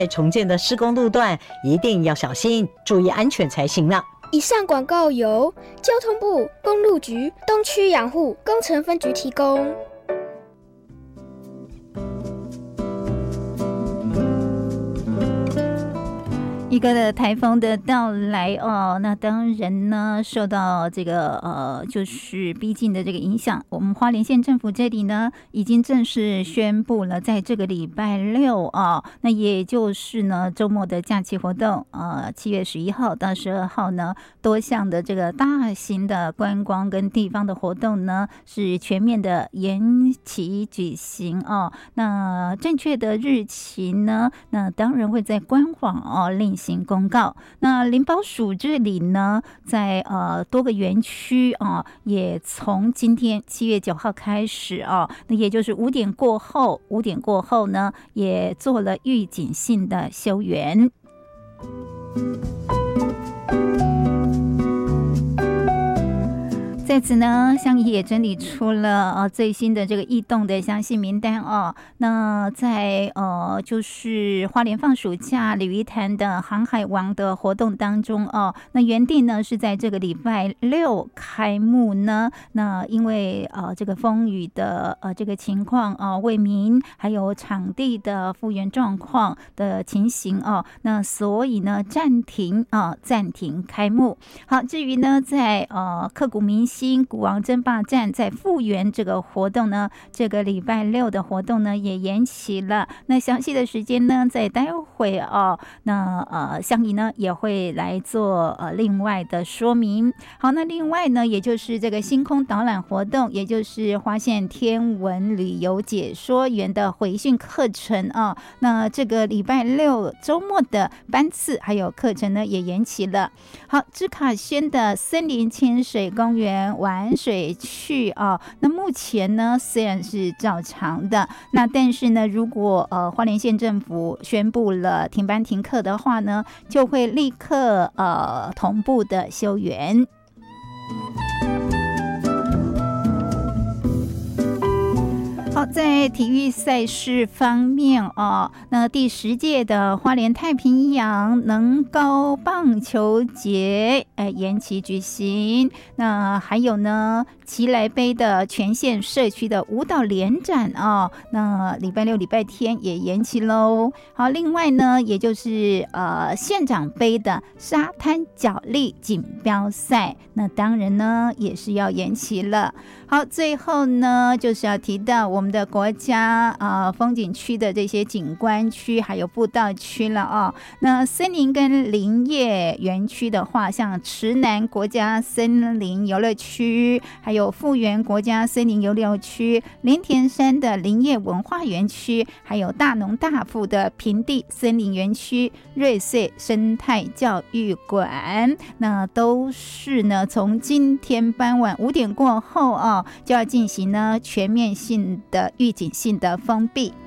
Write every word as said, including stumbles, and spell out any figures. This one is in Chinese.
重建的施工路段一定要小心，注意安全才行了。 以上广告由交通部公路局东区养护工程分局提供。 一个的台风的到来哦，那当然呢，受到这个呃，就是逼近的这个影响，我们花莲县政府这里呢，已经正式宣布了，在这个礼拜六啊，那也就是呢周末的假期活动，呃，七月十一号到十二号呢，多项的这个大型的观光跟地方的活动呢，是全面的延期举行哦。那正确的日期呢，那当然会在官网哦另行公告。那林保署这里呢，在呃多个园区啊，也从今天七月九号开始啊，那也就是五点过后，五点过后呢，也做了预警性的休园。在此呢，乡议也整理出了呃最新的这个异动的详细名单哦。那在呃就是花莲放暑假鲤鱼潭的航海王的活动当中哦，那原定呢是在这个礼拜六开幕呢。那因为呃这个风雨的呃这个情况啊、呃，未明还有场地的复原状况的情形哦，那所以呢暂停啊、呃、暂停开幕。好，至于呢在呃刻骨铭心古王争霸战在复原这个活动呢，这个礼拜六的活动呢也延期了。那详细的时间呢，在待会哦，那呃乡议呢也会来做呃另外的说明。好，那另外呢，也就是这个星空导览活动，也就是花县天文旅游解说员的回训课程啊、哦，那这个礼拜六周末的班次还有课程呢也延期了。好，芝卡轩的森林潜水公园玩水去啊、哦，那目前呢虽然是照常的，那但是呢，如果呃花莲县政府宣布了停班停课的话呢，就会立刻呃同步的休园。好，在体育赛事方面哦，那第十届的花莲太平洋能高棒球节哎延期举行。那还有呢，奇来杯的全县社区的舞蹈联展哦，那礼拜六、礼拜天也延期喽。好，另外呢，也就是呃县长杯的沙滩角力锦标赛，那当然呢也是要延期了。好，最后呢就是要提到我们的国家啊、呃、风景区的这些景观区还有步道区了哦。那森林跟林业园区的话，像池南国家森林游乐区，还有富源国家森林游乐区，林田山的林业文化园区，还有大农大富的平地森林园区，瑞穗生态教育馆，那都是呢从今天傍晚五点过后啊、哦，就要进行呢全面性的预警性的封闭。